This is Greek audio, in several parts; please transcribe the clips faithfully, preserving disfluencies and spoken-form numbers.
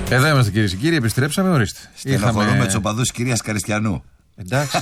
Εδώ είμαστε κυρίες και κύριοι, επιστρέψαμε, ορίστε. Στενοχωρούμε Είχαμε... τους οπαδούς κυρίας Καριστιανού. Εντάξει.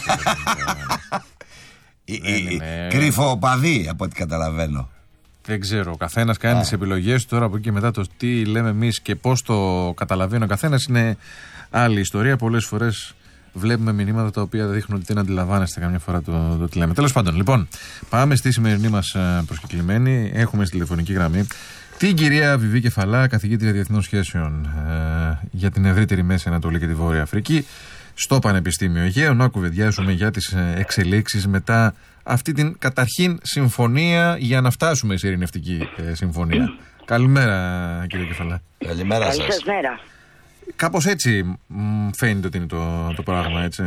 Κρυφοπαδί από ό,τι καταλαβαίνω. Δεν ξέρω, ο καθένας κάνει τις επιλογές του. Τώρα από εκεί και μετά το τι λέμε εμείς και πώς το καταλαβαίνει ο καθένας είναι άλλη ιστορία. Πολλές φορές βλέπουμε μηνύματα τα οποία δείχνουν ότι δεν αντιλαμβάνεστε καμιά φορά το, το τι λέμε. Τέλος πάντων, λοιπόν, πάμε στη σημερινή μας προσκεκλημένη. Έχουμε στη τηλεφωνική γραμμή την κυρία Βιβί Κεφαλά, καθηγήτρια Διεθνών Σχέσεων ε, για την ευρύτερη Μέση Ανατολή και τη Βόρεια Αφρική στο Πανεπιστήμιο Αιγαίου. Να κουβεντιάσουμε για τις εξελίξεις μετά αυτή την καταρχήν συμφωνία για να φτάσουμε σε ειρηνευτική ε, συμφωνία. Καλημέρα, κύριε Κεφαλά. Καλημέρα σας. Καλή σας μέρα. Κάπως έτσι μ, φαίνεται ότι είναι το, το πράγμα, έτσι.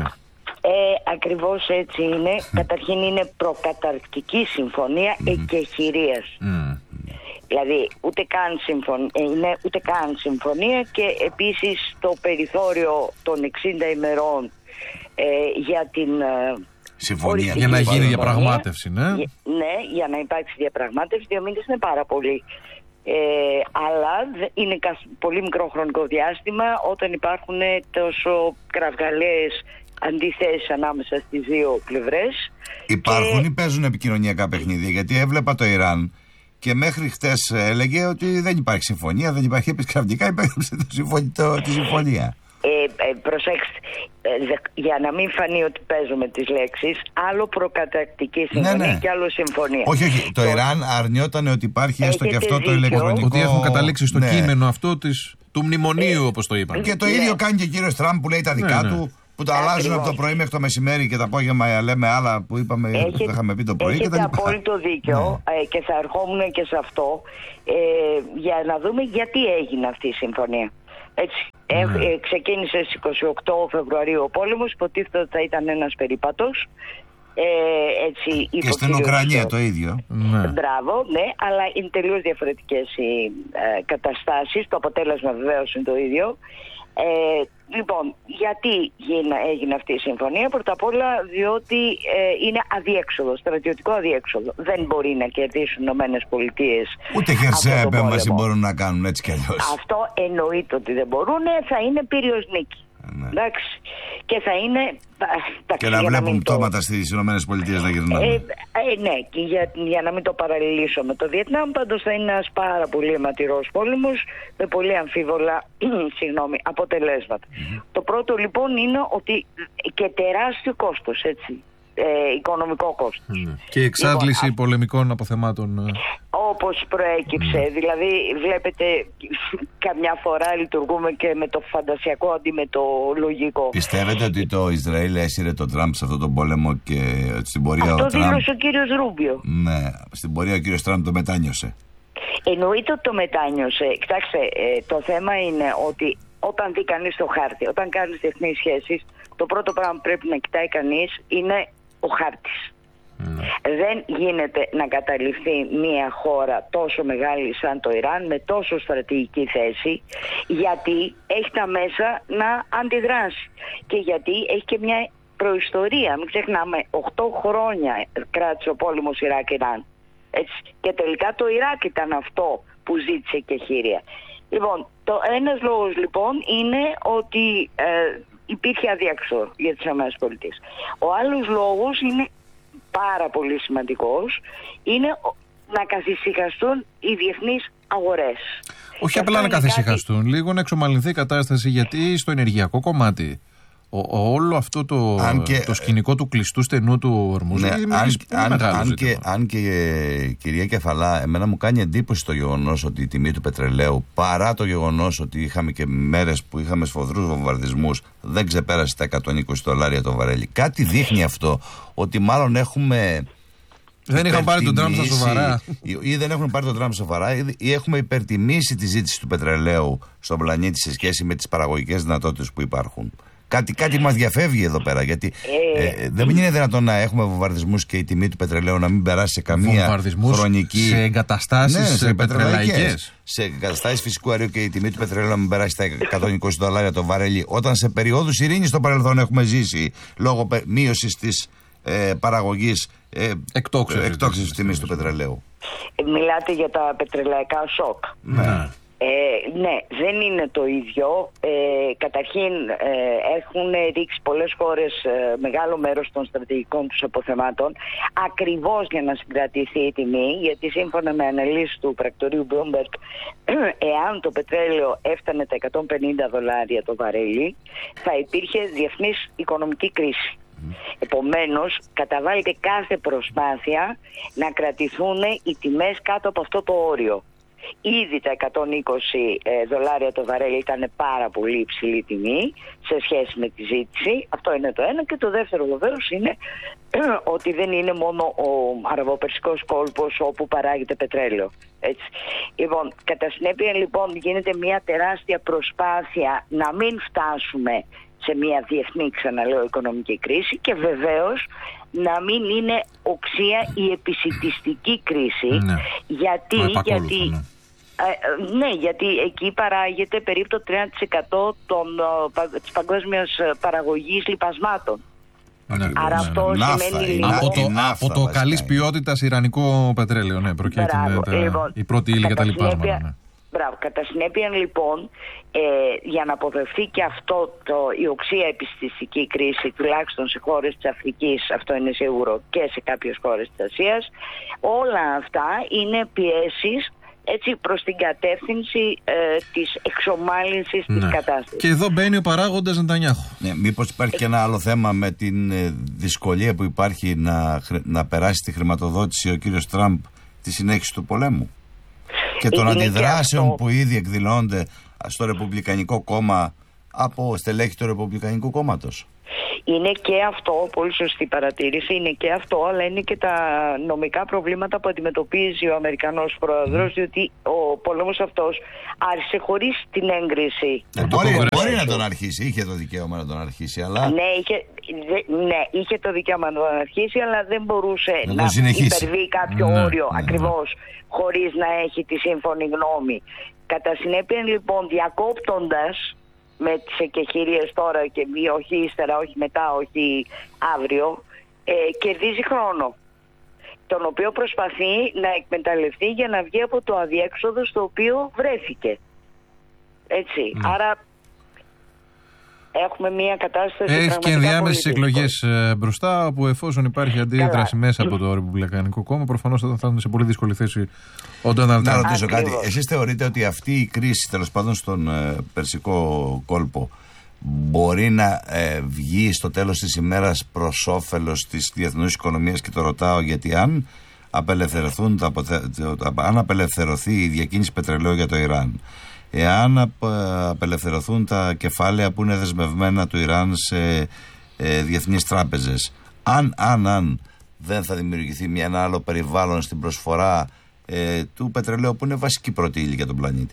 Ε, ακριβώς έτσι είναι. Καταρχήν είναι προκαταρκτική συμφωνία mm. εκεχηρίας. Mm. Δηλαδή ούτε καν, συμφων... είναι ούτε καν συμφωνία και επίσης το περιθώριο των εξήντα ημερών ε, για την ε, συμφωνία. Για να γίνει διαπραγμάτευση, ναι. Για, ναι, για να υπάρξει διαπραγμάτευση, δύο μήνες είναι πάρα πολύ. Ε, αλλά είναι πολύ μικρό χρονικό διάστημα όταν υπάρχουν τόσο κραυγαλαίες αντιθέσεις ανάμεσα στις δύο πλευρές. Υπάρχουν και... ή παίζουν επικοινωνιακά παιχνίδια? Γιατί έβλεπα το Ιράν και μέχρι χτες έλεγε ότι δεν υπάρχει συμφωνία, δεν υπάρχει επικραυντικά, υπέγραψε τη συμφωνία. Ε, ε, προσέξτε, ε, για να μην φανεί ότι παίζουμε τις λέξεις, άλλο προκαταρκτική συμφωνία ναι, ναι. και άλλο συμφωνία. Όχι, όχι. Το, το Ιράν αρνιόταν ότι υπάρχει έστω και αυτό δίκιο. Το ηλεκτρονικό. Ότι έχουν καταλήξει στο ναι. κείμενο αυτό της, του μνημονίου, ε, όπως το είπαν. Και το ναι. ίδιο κάνει και ο κύριος Τραμπ που λέει τα δικά ναι, ναι. του, που τα αλλάζουν Ακριβώς. από το πρωί μέχρι το μεσημέρι και το απόγευμα λέμε άλλα που είπαμε, έχετε, που είχαμε πει το πρωί. Έχετε απόλυτο δίκιο ναι. ε, και θα ερχόμουν και σε αυτό ε, για να δούμε γιατί έγινε αυτή η συμφωνία. Έτσι, ναι. ε, ξεκίνησε στις είκοσι οκτώ Φεβρουαρίου ο πόλεμος, υποτίθεται ότι θα ήταν ένας περίπατος. Ε, έτσι, και στην Ουκρανία το ίδιο. Ναι. Μπράβο, ναι, αλλά είναι τελείως διαφορετικές οι ε, καταστάσεις. Το αποτέλεσμα βεβαίως είναι το ίδιο. Ε, λοιπόν, γιατί γίνα, έγινε αυτή η συμφωνία? Πρώτα απ' όλα διότι ε, είναι αδιέξοδο, στρατιωτικό αδιέξοδο. Δεν μπορεί να κερδίσουν οι Ηνωμένες Πολιτείες. Ούτε χερσαία επέμβαση μπορούν να κάνουν έτσι κι αλλιώς. Αυτό εννοείται ότι δεν μπορούν, θα είναι πύριος νίκη. Ναι. Εντάξει. Και θα είναι. Και να βλέπουν να πτώματα το... στις Ηνωμένες Πολιτείες να γυρνάνε. Ε, ε, ναι, και για, για να μην το παραλληλήσω με το Βιετνάμ, πάντως θα είναι ένας πάρα πολύ αιματηρός πόλεμος με πολύ αμφίβολα συγγνώμη, αποτελέσματα. Mm-hmm. Το πρώτο λοιπόν είναι ότι και τεράστιο κόστος, έτσι. Ε, οικονομικό κόστος. Mm. Και εξάντληση λοιπόν, πολεμικών αποθεμάτων. Όπως προέκυψε. Mm. Δηλαδή βλέπετε καμιά φορά λειτουργούμε και με το φαντασιακό αντί με το λογικό. Πιστεύετε ότι το Ισραήλ έσυρε τον Τραμπ σε αυτόν τον πόλεμο και στην πορεία αυτό ο Τραμπ... Αυτό δήλωσε ο κύριος Ρούμπιο. Ναι, στην πορεία ο κύριος Τραμπ το μετάνιωσε. Εννοείται ότι το μετάνιωσε. Κοιτάξτε, ε, το θέμα είναι ότι όταν δει κανείς το χάρτη, όταν κάνεις διεθνείς σχέσεις, το πρώτο πράγμα που πρέπει να κοιτάει κανείς είναι ο χάρτης. Mm. Δεν γίνεται να καταληφθεί μια χώρα τόσο μεγάλη σαν το Ιράν με τόσο στρατηγική θέση, γιατί έχει τα μέσα να αντιδράσει και γιατί έχει και μια προϊστορία. Μην ξεχνάμε, οκτώ χρόνια κράτησε ο πόλεμος Ιράκ-Ιράν. Έτσι. Και τελικά το Ιράκ ήταν αυτό που ζήτησε και χείρια. Λοιπόν, το ένας λόγος λοιπόν είναι ότι ε, υπήρχε αδιέξοδο για τις ΗΠΑ. Ο άλλος λόγος είναι πάρα πολύ σημαντικός, είναι να καθησυχαστούν οι διεθνείς αγορές. Όχι και απλά να καθησυχαστούν, κάτι... λίγο να εξομαλυνθεί η κατάσταση, γιατί στο ενεργειακό κομμάτι ο, ο, όλο αυτό το, και, το σκηνικό του κλειστού στενού του Ορμούζ ναι, είναι αν, αν, μεγάλο αν, και, αν και κυρία Κεφαλά, εμένα μου κάνει εντύπωση το γεγονός ότι η τιμή του πετρελαίου, παρά το γεγονός ότι είχαμε και μέρες που είχαμε σφοδρούς βομβαρδισμούς, δεν ξεπέρασε τα εκατόν είκοσι δολάρια το βαρέλι. Κάτι δείχνει αυτό, ότι μάλλον έχουμε... Δεν είχαν πάρει τον Τραμπ στα σοβαρά. Ή, ή δεν έχουν πάρει τον Τραμπ σοβαρά, ή, ή έχουμε υπερτιμήσει τη ζήτηση του πετρελαίου στον πλανήτη σε σχέση με τις παραγωγικές δυνατότητες που υπάρχουν. Κάτι, κάτι μας διαφεύγει εδώ πέρα, γιατί ε, ε, δεν είναι δυνατόν να έχουμε βομβαρδισμούς και η τιμή του πετρελαίου να μην περάσει σε καμία χρονική... σε εγκαταστάσεις ναι, πετρελαϊκές. Σε εγκαταστάσεις φυσικού αερίου και η τιμή του πετρελαίου να μην περάσει στα εκατόν είκοσι δολάρια το βαρέλι, όταν σε περιόδους ειρήνης στο παρελθόν έχουμε ζήσει λόγω μείωσης της ε, παραγωγής ε, εκτόξευσης της τιμής του πετρελαίου. Μιλάτε για τα πετρελαϊκά σοκ. Ναι. Ε, ναι, δεν είναι το ίδιο. Ε, καταρχήν ε, έχουν ρίξει πολλές χώρες ε, μεγάλο μέρος των στρατηγικών τους αποθεμάτων ακριβώς για να συγκρατηθεί η τιμή, γιατί σύμφωνα με αναλύσεις του πρακτορείου Bloomberg, εάν το πετρέλαιο έφτανε τα εκατόν πενήντα δολάρια το βαρέλι, θα υπήρχε διεθνής οικονομική κρίση. Επομένως, καταβάλλεται κάθε προσπάθεια να κρατηθούν οι τιμές κάτω από αυτό το όριο. Ήδη τα εκατόν είκοσι δολάρια το βαρέλι ήταν πάρα πολύ υψηλή τιμή σε σχέση με τη ζήτηση. Αυτό είναι το ένα. Και το δεύτερο βεβαίως είναι ότι δεν είναι μόνο ο αραβοπερσικός κόλπος όπου παράγεται πετρέλαιο. Έτσι. Λοιπόν, κατά συνέπεια λοιπόν γίνεται μια τεράστια προσπάθεια να μην φτάσουμε σε μια διεθνή, ξαναλέω, οικονομική κρίση και βεβαίως να μην είναι οξία η επισιτιστική κρίση. Ναι. Γιατί, γιατί, ναι. Ε, ναι, γιατί εκεί παράγεται περίπου το τριάντα τοις εκατό των, της παγκόσμιας παραγωγής λιπασμάτων. Ναι, Άρα ναι, αυτό ναύτα, σημαίνει είναι, από το, ναύτα, από το καλής ποιότητας ιρανικό πετρέλαιο, ναι, προκύπτει λοιπόν, η πρώτη ύλη για τα λιπάσματα. Ναι. Μπράβο. Κατά συνέπεια λοιπόν, ε, για να αποφευθεί και αυτό το, η οξία επιστηστική κρίση, τουλάχιστον σε χώρες της Αφρικής, αυτό είναι σίγουρο, και σε κάποιες χώρες της Ασίας, όλα αυτά είναι πιέσεις έτσι προς την κατεύθυνση ε, της εξομάλυνσης ναι. της κατάστασης. Και εδώ μπαίνει ο παράγοντας Νετανιάχου. Ναι, μήπως υπάρχει και ένα άλλο θέμα με την ε, δυσκολία που υπάρχει να, να περάσει τη χρηματοδότηση ο κύριος Τραμπ τη συνέχιση του πολέμου και των είναι αντιδράσεων που ήδη εκδηλώνονται στο Ρεπουμπλικανικό Κόμμα από στελέχη του Ρεπουμπλικανικού Κόμματος. Είναι και αυτό, πολύ σωστή παρατήρηση, είναι και αυτό, αλλά είναι και τα νομικά προβλήματα που αντιμετωπίζει ο Αμερικανός πρόεδρος, mm. διότι ο πόλεμος αυτός άρχισε χωρίς την έγκριση. Ε, μπορεί, μπορεί να τον αρχίσει, είχε το δικαίωμα να τον αρχίσει, αλλά... Ναι, είχε, δε, ναι, είχε το δικαίωμα να τον αρχίσει, αλλά δεν μπορούσε να, να υπερβεί κάποιο ναι, όριο ναι, ακριβώς, ναι. χωρίς να έχει τη σύμφωνη γνώμη. Κατά συνέπεια, λοιπόν, διακόπτοντας με τις εκεχηρίες τώρα και όχι ύστερα, όχι μετά, όχι αύριο, ε, κερδίζει χρόνο, τον οποίο προσπαθεί να εκμεταλλευτεί για να βγει από το αδιέξοδο στο οποίο βρέθηκε. Έτσι, mm. άρα έχουμε μια κατάσταση. Έχει και ενδιάμεσες εκλογές ε, μπροστά, όπου εφόσον υπάρχει αντίδραση μέσα από το Ρεπουμπλικανικό Κόμμα, προφανώς θα φτάσουν σε πολύ δύσκολη θέση ο Ντόναλντ Τραμπ. Να ρωτήσω κάτι. Εσείς θεωρείτε ότι αυτή η κρίση, τέλος πάντων στον ε, περσικό κόλπο, μπορεί να ε, βγει στο τέλος της ημέρας προς όφελος της διεθνούς οικονομίας? Και το ρωτάω γιατί αν απελευθερωθούν τα, αν απελευθερωθεί η διακίνηση πετρελαίου για το Ιράν, εάν απελευθερωθούν τα κεφάλαια που είναι δεσμευμένα του Ιράν σε ε, διεθνείς τράπεζες, αν, αν, αν δεν θα δημιουργηθεί μια, ένα άλλο περιβάλλον στην προσφορά ε, του πετρελαίου που είναι βασική πρώτη ύλη για τον πλανήτη?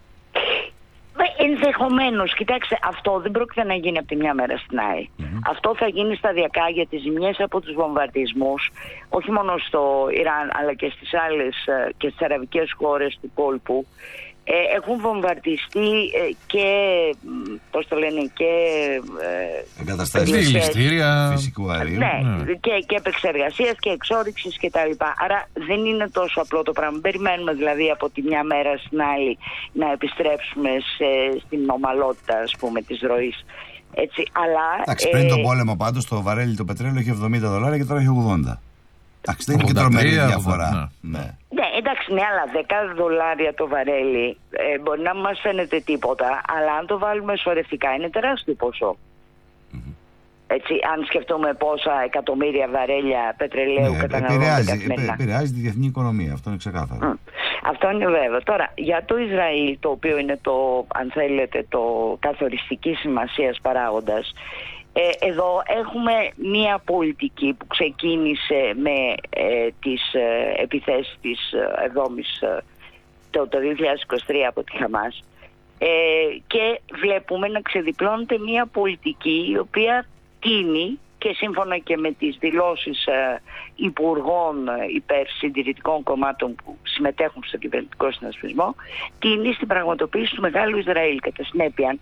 Ενδεχομένως, κοιτάξτε, αυτό δεν πρόκειται να γίνει από τη μια μέρα στην άλλη. Mm-hmm. Αυτό θα γίνει σταδιακά, για τις ζημιές από τους βομβαρδισμούς, όχι μόνο στο Ιράν αλλά και στις άλλες και στις αραβικές χώρες του κόλπου. Ε, έχουν βομβαρδιστεί ε, και πώς το λένε και εγκαταστάσεις φυσικού αερίου, ναι, ναι. και, και επεξεργασίας και εξόρυξης και τα λοιπά. Άρα δεν είναι τόσο απλό το πράγμα. Περιμένουμε δηλαδή από τη μια μέρα στην άλλη να επιστρέψουμε σε, στην ομαλότητα, ας πούμε, της ροής. Έτσι, αλλά, εντάξει, πριν ε, τον πόλεμο πάντως το βαρέλι το πετρέλαιο είχε εβδομήντα δολάρια και τώρα έχει ογδόντα. Εντάξει, δεν είναι και τρομερή διαφορά. Ναι. Ναι. Ναι, εντάξει, ναι, αλλά δέκα δολάρια το βαρέλι ε, μπορεί να μας φαίνεται τίποτα, αλλά αν το βάλουμε σωρευτικά είναι τεράστιο ποσό. Mm-hmm. Έτσι, αν σκεφτούμε πόσα εκατομμύρια βαρέλια πετρελαίου ναι, καταναλώνται καθημερινά. Επηρεάζει τη διεθνή οικονομία, αυτό είναι ξεκάθαρο. Mm. Αυτό είναι βέβαιο. Τώρα, για το Ισραήλ, το οποίο είναι το, αν θέλετε, το καθοριστική σημασίας παράγοντας, Ε, εδώ έχουμε μία πολιτική που ξεκίνησε με ε, τις ε, επιθέσεις της εβδόμης ε, το, το δύο χιλιάδες είκοσι τρία από τη Χαμάς ε, και βλέπουμε να ξεδιπλώνεται μία πολιτική η οποία τίνει, και σύμφωνα και με τις δηλώσεις ε, υπουργών υπέρ συντηρητικών κομμάτων που συμμετέχουν στο κυβερνητικό συνασπισμό, τίνει στην πραγματοποίηση του Μεγάλου Ισραήλ. Κατά συνέπεια,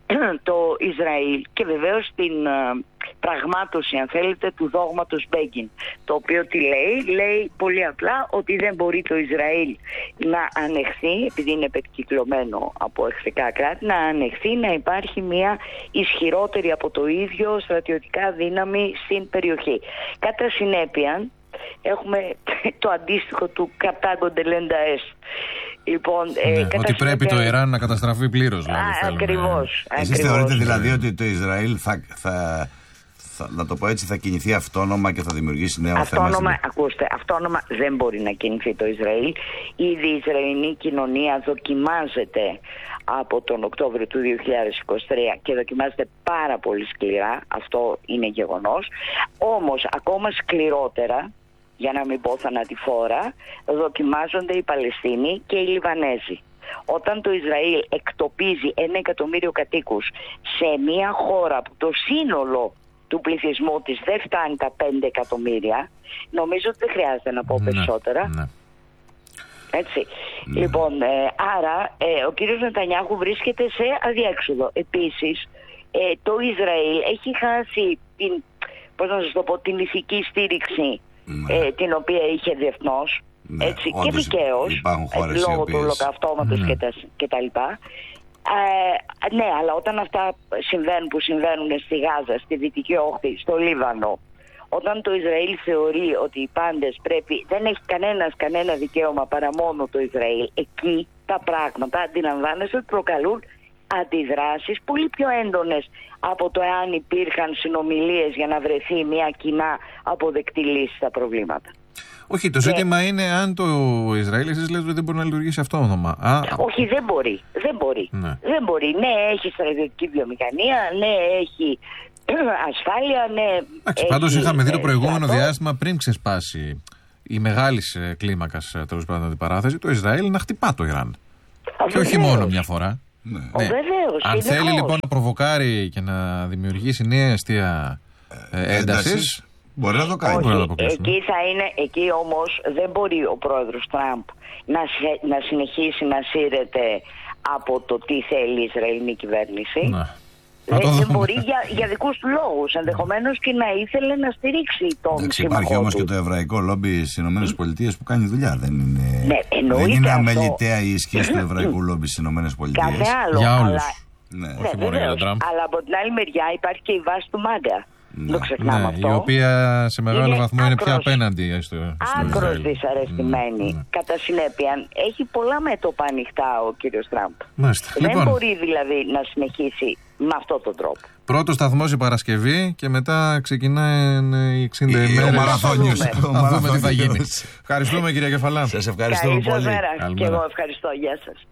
το Ισραήλ και βεβαίως την uh, πραγμάτωση, αν θέλετε, του δόγματος Μπέγκιν, το οποίο τι λέει, λέει πολύ απλά ότι δεν μπορεί το Ισραήλ να ανεχθεί, επειδή είναι επεκυκλωμένο από εχθρικά κράτη, να ανεχθεί να υπάρχει μια ισχυρότερη από το ίδιο στρατιωτικά δύναμη στην περιοχή. Κατά συνέπεια έχουμε το αντίστοιχο του κατάγκοντε λενταές. Λοιπόν, ναι, ε, ότι πρέπει το Ιράν να καταστραφεί πλήρως. Ακριβώς. Εσείς θεωρείτε δηλαδή ότι το Ισραήλ θα, θα, θα, να το πω έτσι, θα κινηθεί αυτόνομα και θα δημιουργήσει νέο αυτόνομα, θέμα? Ακούστε, αυτόνομα δεν μπορεί να κινηθεί το Ισραήλ. Ήδη η Ισραηλινή κοινωνία δοκιμάζεται από τον Οκτώβριο του δύο χιλιάδες είκοσι τρία και δοκιμάζεται πάρα πολύ σκληρά. Αυτό είναι γεγονός. Όμως ακόμα σκληρότερα, για να μην πω θανατηφόρα, δοκιμάζονται οι Παλαιστίνοι και οι Λιβανέζοι. Όταν το Ισραήλ εκτοπίζει ένα εκατομμύριο κατοίκους σε μια χώρα που το σύνολο του πληθυσμού της δεν φτάνει τα πέντε εκατομμύρια, νομίζω ότι δεν χρειάζεται να πω ναι, περισσότερα. Ναι. Έτσι. Ναι. Λοιπόν, ε, άρα ε, ο κύριος Νετανιάχου βρίσκεται σε αδιέξοδο. Επίσης, ε, το Ισραήλ έχει χάσει την, πώς να σας το πω, την ηθική στήριξη ναι. ε, την οποία είχε διεθνώς. Ναι, έτσι, και δικαίως, λόγω του ολοκαυτώματος ναι. και, τα, και τα λοιπά. Ε, ναι, αλλά όταν αυτά συμβαίνουν που συμβαίνουν στη Γάζα, στη Δυτική Όχθη, στο Λίβανο, όταν το Ισραήλ θεωρεί ότι οι πάντες πρέπει, δεν έχει κανένας κανένα δικαίωμα παρά μόνο το Ισραήλ, εκεί τα πράγματα αντιλαμβάνεστε ότι προκαλούν αντιδράσεις πολύ πιο έντονες από το εάν υπήρχαν συνομιλίες για να βρεθεί μια κοινά αποδεκτή λύση στα προβλήματα. Όχι, το ζήτημα και... είναι αν το Ισραήλ, εσείς λέτε ότι δεν μπορεί να λειτουργήσει αυτόνομα. Α, όχι, δεν μπορεί. Δεν μπορεί. Ναι. Δεν μπορεί. Ναι, έχει στρατιωτική βιομηχανία, ναι, έχει ασφάλεια, ναι. Εντάξει, πάντως είχαμε δει το προηγούμενο στρατό. διάστημα πριν ξεσπάσει η μεγάλη κλίμακα τέλος πάντων αντιπαράθεση, το Ισραήλ να χτυπά το Ιράν. Α, και όχι μόνο μια φορά. Ναι. Ναι. Βεβαίως, αν θέλει χώς. λοιπόν να προβοκάρει και να δημιουργήσει νέα αιστεία ε, έντασης, μπορεί να το κάνει. Όχι, μπορεί να το εκεί, θα είναι, εκεί όμως δεν μπορεί ο πρόεδρος Τραμπ να, να συνεχίσει να σύρεται από το τι θέλει η Ισραηλινή κυβέρνηση. Να. Δεν, δεν μπορεί για, για δικούς του λόγους. Ενδεχομένως και να ήθελε να στηρίξει τον σύμμαχό του. Υπάρχει όμως και το εβραϊκό λόμπι στις ΗΠΑ που κάνει δουλειά. Δεν είναι, ναι, δεν είναι αμεληταία η ισχύ του εβραϊκού λόμπι στις ΗΠΑ. Κάθε άλλο. Για όλους. Αλλά, ναι, ναι, όχι μόνο για τον Τραμπ. Αλλά από την άλλη μεριά υπάρχει και η βάση του Μάγκα. Ναι. Το ξεχνάμε ναι, αυτό. Η οποία σε μεγάλο είναι βαθμό είναι πια απέναντι στο, στο άκρος δυσαρεστημένη. Mm, mm. Κατά συνέπεια, έχει πολλά μέτωπα ανοιχτά ο κύριος Τραμπ. Μάλιστα. Δεν λοιπόν, μπορεί δηλαδή να συνεχίσει με αυτόν τον τρόπο. Πρώτο σταθμός η Παρασκευή και μετά ξεκινάει οι εξήντα ημέρες. Ο μαραθώνιος. Να δούμε τι θα γίνει. Ευχαριστούμε κυρία Κεφαλά. Σας ευχαριστούμε Καλή πολύ. Καλή μέρα. Και εγώ ευχαριστώ. Γεια σας.